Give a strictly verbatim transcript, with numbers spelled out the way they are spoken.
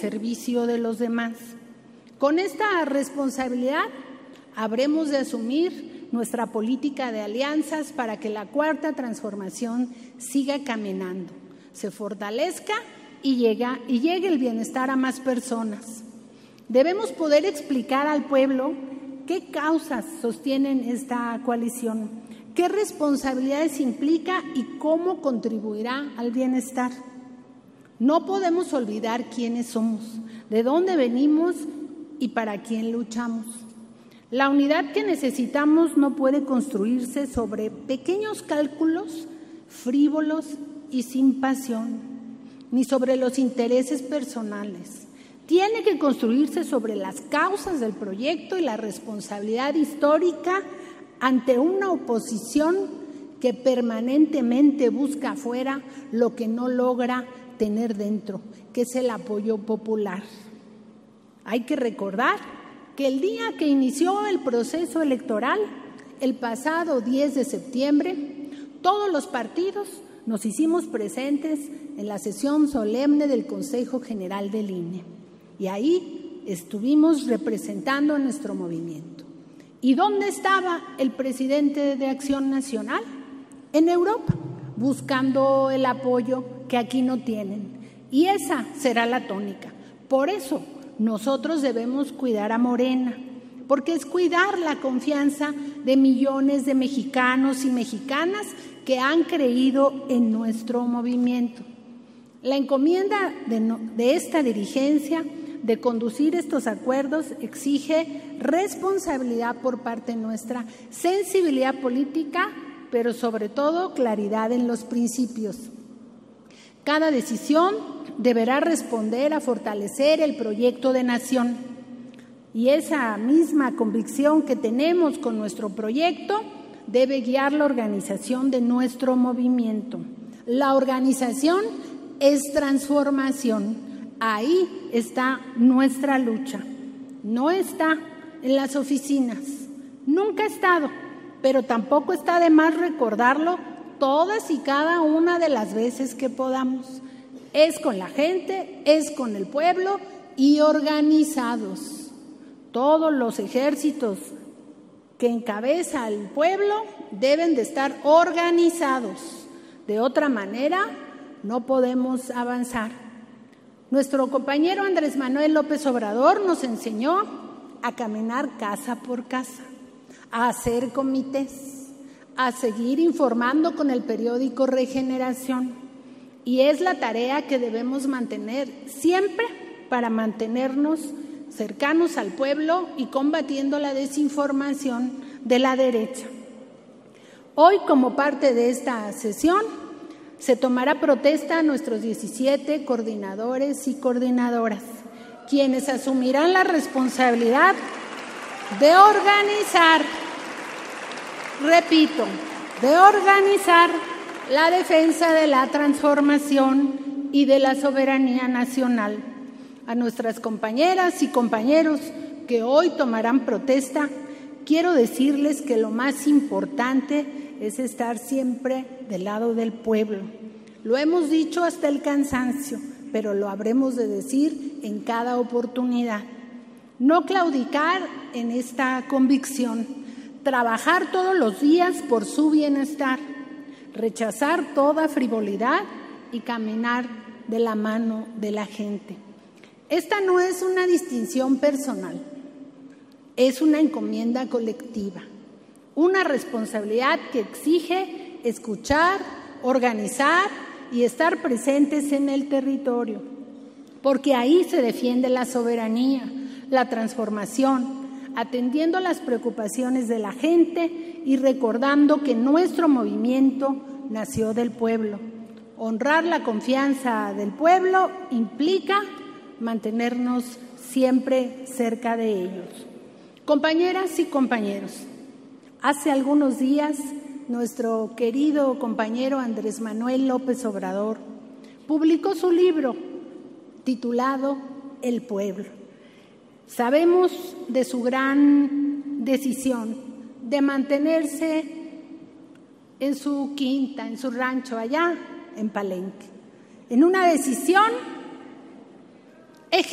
servicio de los demás. Con esta responsabilidad habremos de asumir nuestra política de alianzas para que la cuarta transformación siga caminando, se fortalezca y, llega, y llegue el bienestar a más personas. Debemos poder explicar al pueblo qué causas sostienen esta coalición, qué responsabilidades implica y cómo contribuirá al bienestar. No podemos olvidar quiénes somos, de dónde venimos y para quién luchamos. La unidad que necesitamos no puede construirse sobre pequeños cálculos frívolos y sin pasión, ni sobre los intereses personales. Tiene que construirse sobre las causas del proyecto y la responsabilidad histórica ante una oposición que permanentemente busca afuera lo que no logra tener dentro, que es el apoyo popular. Hay que recordar que el día que inició el proceso electoral, el pasado diez de septiembre, todos los partidos nos hicimos presentes en la sesión solemne del Consejo General del I N E y ahí estuvimos representando a nuestro movimiento. ¿Y dónde estaba el presidente de Acción Nacional? En Europa, buscando el apoyo que aquí no tienen. Y esa será la tónica. Por eso nosotros debemos cuidar a Morena, porque es cuidar la confianza de millones de mexicanos y mexicanas que han creído en nuestro movimiento. La encomienda de, no, de esta dirigencia de conducir estos acuerdos exige responsabilidad por parte nuestra, sensibilidad política, pero sobre todo claridad en los principios. Cada decisión deberá responder a fortalecer el proyecto de nación. Y esa misma convicción que tenemos con nuestro proyecto debe guiar la organización de nuestro movimiento. La organización es transformación. Ahí está nuestra lucha. No está en las oficinas. Nunca ha estado, pero tampoco está de más recordarlo todas y cada una de las veces que podamos. Es con la gente, es con el pueblo y organizados. Todos los ejércitos que encabeza el pueblo deben de estar organizados. De otra manera, no podemos avanzar. Nuestro compañero Andrés Manuel López Obrador nos enseñó a caminar casa por casa, a hacer comités, a seguir informando con el periódico Regeneración. Y es la tarea que debemos mantener siempre para mantenernos cercanos al pueblo y combatiendo la desinformación de la derecha. Hoy, como parte de esta sesión, se tomará protesta a nuestros diecisiete coordinadores y coordinadoras, quienes asumirán la responsabilidad de organizar, repito, de organizar la defensa de la transformación y de la soberanía nacional. A nuestras compañeras y compañeros que hoy tomarán protesta, quiero decirles que lo más importante es estar siempre del lado del pueblo. Lo hemos dicho hasta el cansancio, pero lo habremos de decir en cada oportunidad. No claudicar en esta convicción, trabajar todos los días por su bienestar, rechazar toda frivolidad y caminar de la mano de la gente. Esta no es una distinción personal, es una encomienda colectiva, una responsabilidad que exige escuchar, organizar y estar presentes en el territorio, porque ahí se defiende la soberanía, la transformación, atendiendo las preocupaciones de la gente y recordando que nuestro movimiento nació del pueblo. Honrar la confianza del pueblo implica mantenernos siempre cerca de ellos. Compañeras y compañeros, hace algunos días nuestro querido compañero Andrés Manuel López Obrador publicó su libro titulado El Pueblo. Sabemos de su gran decisión de mantenerse en su quinta, en su rancho allá en Palenque, en una decisión